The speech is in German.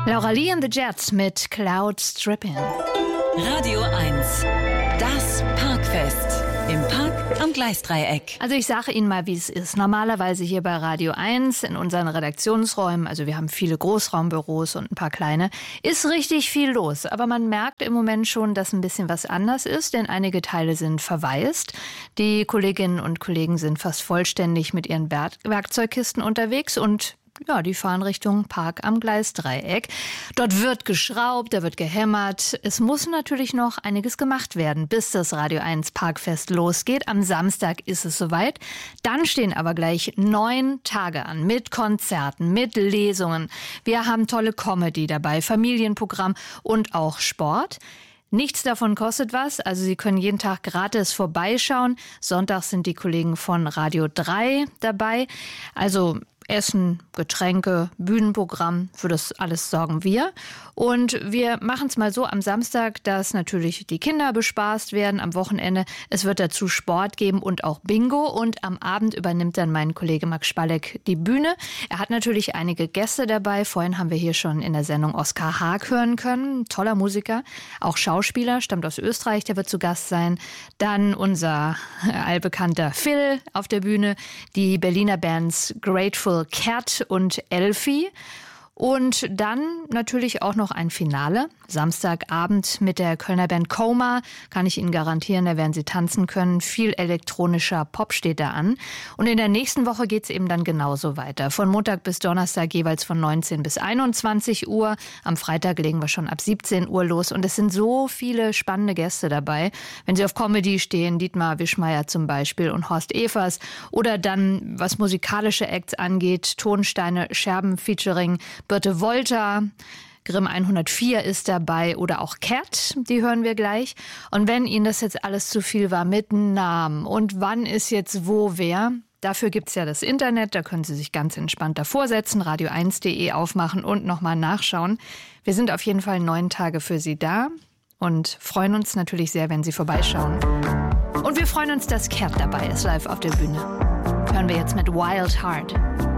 Laura Lee and the Jets mit Cloud Stripping. Radio 1, das Parkfest. Im Park am Gleisdreieck. Also ich sage Ihnen mal, wie es ist. Normalerweise hier bei Radio 1 in unseren Redaktionsräumen, also wir haben viele Großraumbüros und ein paar kleine, ist richtig viel los. Aber man merkt im Moment schon, dass ein bisschen was anders ist, denn einige Teile sind verwaist. Die Kolleginnen und Kollegen sind fast vollständig mit ihren Werkzeugkisten unterwegs und ja, die fahren Richtung Park am Gleisdreieck. Dort wird geschraubt, da wird gehämmert. Es muss natürlich noch einiges gemacht werden, bis das Radio 1 Parkfest losgeht. Am Samstag ist es soweit. Dann stehen aber gleich 9 Tage an mit Konzerten, mit Lesungen. Wir haben tolle Comedy dabei, Familienprogramm und auch Sport. Nichts davon kostet was, also Sie können jeden Tag gratis vorbeischauen. Sonntag sind die Kollegen von Radio 3 dabei. Also Essen, Getränke, Bühnenprogramm, für das alles sorgen wir. Und wir machen es mal so am Samstag, dass natürlich die Kinder bespaßt werden am Wochenende. Es wird dazu Sport geben und auch Bingo. Und am Abend übernimmt dann mein Kollege Max Spalleck die Bühne. Er hat natürlich einige Gäste dabei. Vorhin haben wir hier schon in der Sendung Oskar Haag hören können. Toller Musiker, auch Schauspieler, stammt aus Österreich, der wird zu Gast sein. Dann unser allbekannter Phil auf der Bühne. Die Berliner Bands Grateful Cat und Elfie. Und dann natürlich auch noch ein Finale. Samstagabend mit der Kölner Band Coma. Kann ich Ihnen garantieren, da werden Sie tanzen können. Viel elektronischer Pop steht da an. Und in der nächsten Woche geht es eben dann genauso weiter. Von Montag bis Donnerstag jeweils von 19 bis 21 Uhr. Am Freitag legen wir schon ab 17 Uhr los. Und es sind so viele spannende Gäste dabei. Wenn Sie auf Comedy stehen, Dietmar Wischmeier zum Beispiel und Horst Evers. Oder dann, was musikalische Acts angeht, Tonsteine, Scherben featuring Birte Wolter, Grimm 104 ist dabei oder auch Cat, die hören wir gleich. Und wenn Ihnen das jetzt alles zu viel war mit Namen und wann ist jetzt wo wer, dafür gibt's ja das Internet, da können Sie sich ganz entspannt davor setzen, radio1.de aufmachen und nochmal nachschauen. Wir sind auf jeden Fall 9 Tage für Sie da und freuen uns natürlich sehr, wenn Sie vorbeischauen. Und wir freuen uns, dass Cat dabei ist, live auf der Bühne. Hören wir jetzt mit Wild Heart.